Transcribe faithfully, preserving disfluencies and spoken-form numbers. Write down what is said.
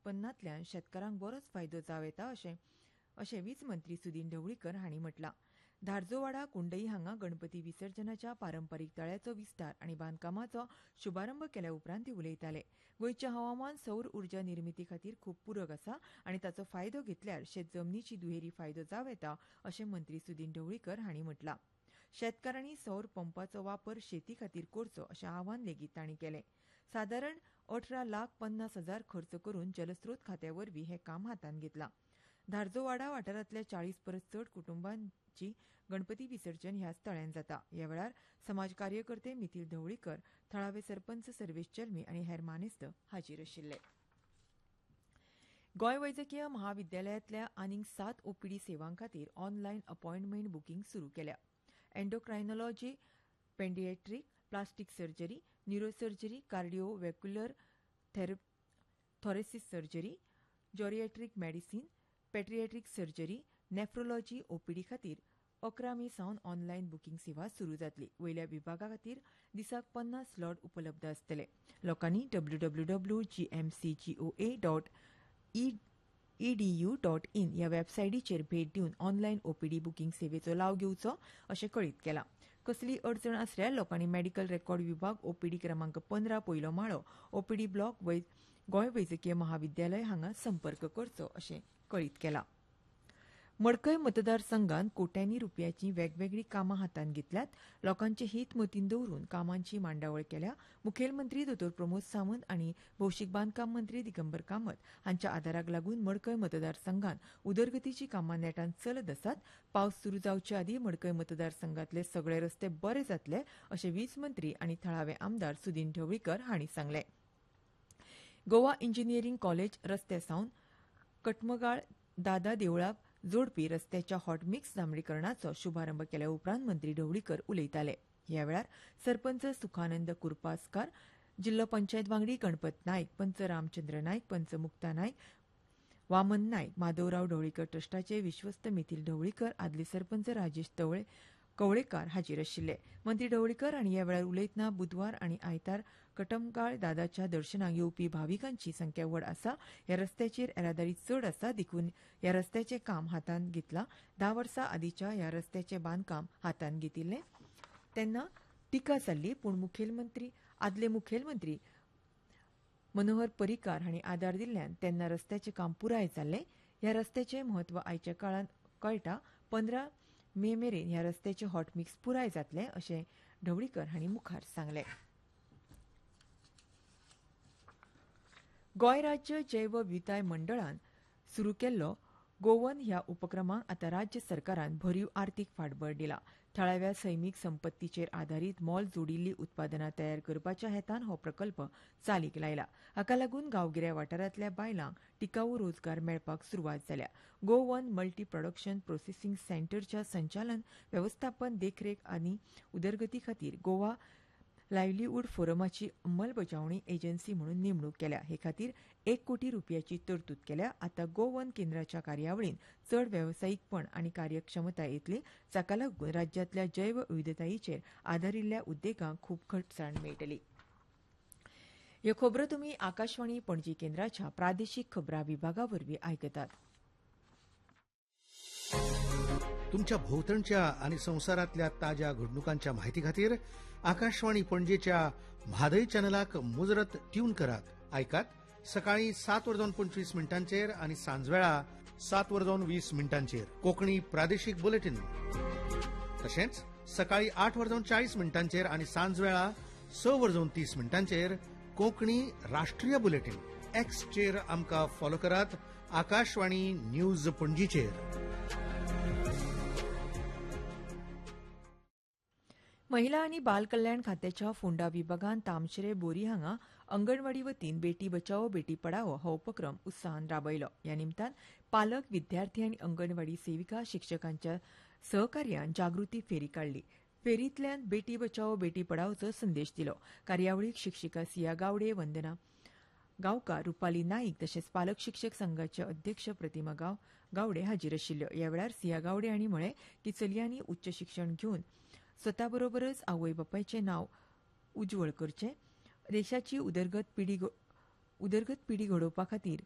उत्पन्नांतल्यान शेतकारांक बरोच फायदो जाव येता अशें अशें वीज मंत्री सुदीन ढवळीकर हांणी म्हटलां. धारजोवाडा कुंडई हांगा गणपती विसर्जनाच्या पारंपारीक तळ्याचो विस्तार आनी बांदकामाचो शुभारंभ केल्या उपरांत ते उलयताले. गोंयचें हवामान सौर उर्जा निर्मिती खातीर खूब पूरक आसा आनी ताचो फायदो घेतल्यार शेत जमनीची दुहेरी फायदो जाव येता अशें मंत्री सुदीन ढवळीकर हांणी म्हटलां. शेतकारांनी सौर पंपाचो वापर शेती खातीर करचो अशें आवाहन लेगीत तांणी केलें. सादारण अठरा लाख पन्नास हजार खर्च करून जलस्रोत खात्या वरवीं हें काम हातांत घेतलां. धारजोवाडा वाठारांतल्या चाळीस परस चड कुटुंबांची गणपती विसर्जन ह्याच तळ्यान जाता. ह्या वेळार समाज कार्यकर्ते मिथिल ढवळीकर, थळावे सरपंच सर्वेश चलमी आनी हेर मानेस्त हाजीर आशिल्ले. गोंय वैजकीय महाविद्यालयांतल्या आनीक सात ओपीडी सेवां खातीर ऑनलायन अपॉयंटमेंट बुकींग सुरू केल्या. एन्डोक्रायनॉलॉजी, पेडिएट्रीक, plastic surgery, neurosurgery, कार्डिओव्हॅस्क्युलर थॉरेसिस surgery, जॉरिएट्रीक medicine, पेडिएट्रीक surgery, nephrology OPD खातीर अकरा मे सावन ऑनलायन बुकींग सेवा सुरू जातली. वयल्या विभागा खातीर दिसाक पन्नास स्लॉट उपलब्ध आसतले. लोकांनी W W W dot G M C G O A dot E D U dot in ह्या वेबसायटीचेर भेट दिवन ऑनलायन ओपीडी बुकींग सेवेचो लाव घेवचो अशें कळीत केलां. कसली अडचण आसल्यार लोकांनी मेडिकल रेकॉर्ड विभाग ओपीडी क्रमांक पंदरा पयलो माळो ओपीडी ब्लॉक गोंय वैजकीय महाविद्यालय हांगा संपर्क करचो अशें कळीत केलां. मडकय मतदारसंघात कोट्यांनी रुपयांची वेगवेगळी कामां हातांत घेतल्यात. लोकांचे हीत मतीन दवरून कामांची मांडावळ केल्या. मुखेलमंत्री दोतोर प्रमोद सावंत आनी भौशीक बांदकाम मंत्री दिगंबर कामत हांच्या आदाराक लागून मडकय मतदारसंघात उदरगतीची कामां नेटान चलत आसात. पावस सुरू जावचे आदीं मडकय मतदारसंघातले सगळे रस्ते बरे जातले अशें वीज मंत्री आनी थळावे आमदार सुदीन ढवळीकर हांणी सांगलें. गोवा इंजिनियरींग कॉलेज रस्त्या सावन कटमगाळ दादा देवळाक जोडपी रस्त्याच्या हॉटमिक्स डांबरीकरणाचो शुभारंभ केल्या उपरांत मंत्री ढवळीकर उलयताले. ह्या वेळार सरपंच सुखानंद कुरपासकार, जिल्लो पंचायत वांगडी गणपत नायक, पंच रामचंद्र नायक, पंच मुक्ता नायक, वामन नायक, माधवराव ढवळीकर ट्रस्टाचे विश्वस्त मिथिल ढवळीकर, आदले सरपंच राजेश तवळे कवळेकार हाजीर आशिल्ले. मंत्री ढवळीकर हांणी ह्या वेळार उलयतना बुधवार आनी आयतार कटमगाळ दादाच्या दर्शनाक येवपी भाविकांची संख्या व्हड आसा. ह्या रस्त्याचेर येरादारी चड आसा देखून ह्या रस्त्याचें काम हातांत घेतलां. धा वर्सां आदींच्या ह्या रस्त्याचें बांदकाम हातांत घेतिल्लें तेन्ना टिका जाल्ली, पूण मुखेलमंत्री आदले मुखेलमंत्री मनोहर पर्रीकार हांणी आदार दिल्ल्यान तेन्ना रस्त्याचें काम पुराय जाल्लें. ह्या रस्त्याचें म्हत्व आयच्या काळांत कळटा. पंदरा मे मेरेन ह्या रस्त्याचें हॉटमिक्स पुराय जातलें अशें ढवळीकर हांणी मुखार सांगलें. गोंय राज्य जैव विविधताय मंडळान सुरू केल्लो गोवन ह्या उपक्रमाक आतां राज्य सरकारान भरीव आर्थीक फाटबळ दिला. थळाव्या सैमीक संपत्तीचेर आदारीत मोल जोडिल्ली उत्पादनां तयार करपाच्या हेतान हो प्रकल्प चालीक लायला. हाका लागून गांवगिऱ्या वाठारांतल्या बायलांक टिकाऊ रोजगार मेळपाक सुरवात जाल्या. Go one multi production processing सेंटरच्या संचालन, वेवस्थापन, देखरेख आनी उदरगती खातीर गोवा लायव्हलीहूड फोरमाची अंमलबजावणी एजन्सी म्हणून नेमणूक केल्या. हे खातीर एक कोटी रुपयाची तरतूद केल्या. आतां गो वन केंद्राच्या कार्यावळीन चड वेवसायीकपण आनी कार्यक्षमताय येतली, जाका लागून राज्यांतल्या जैव विविधतायेचेर आदारिल्ल्या उद्देगांक खूब घटसाण मेळटली. ह्यो खबरो तुमी आकाशवाणी पणजी केंद्राच्या प्रादेशीक खबरां विभागा वरवीं आयकतात. तुमच्या भोवतणच्या आणि संवसारातल्या ताज्या घडणुकांच्या माहिती खातीर आकाशवाणी पणजेच्या म्हादय चॅनलाक मुजरत ट्यून करात. आयकात सकाळी सात वरजावन पंचवीस मिनटांचेर आणि सांजवेळा सात वरजावन वीस मिनटांचेर कोंकणी प्रादेशीक बुलेटिन. तशेंच सकाळी आठ वरजावन चाळीस मिनटांचेर आणि सांजवेळा स वरजावन तीस मिनटांचेर कोंकणी राष्ट्रीय बुलेटिन. एक्सचेर आमकां फॉलो करात. आकाशवाणी न्यूज पणजीचेर. महिला आनी बाल कल्याण खात्याच्या फोंडा विभागान तामशेरे बोरी हांगा अंगणवाडी वतीन बेटी बचाओ बेटी पढाओ हो उपक्रम उत्साहान राबयलो. ह्या निमतान पालक, विद्यार्थी आनी अंगणवाडी सेविका शिक्षकांच्या सहकार्यान जागृती फेरी काडली. फेरींतल्यान बेटी बचाओ बेटी पढाओचो संदेश दिलो. कार्यावळीक शिक्षिका सिया गावडे, वंदना गांवकार, रुपाली नाईक तशेंच पालक शिक्षक संघाचे अध्यक्ष प्रतिमा गांव गावडे हाजीर आशिल्ल्यो. ह्या वेळार सिया गावडे हांणी म्हळें की चलयांनी उच्च शिक्षण घेवन स्वता बरोबरच आवय बापायचें नांव उज्वल करचें. देशाची उदरगत पिढी उदरगत पिढी घडोवपा खातीर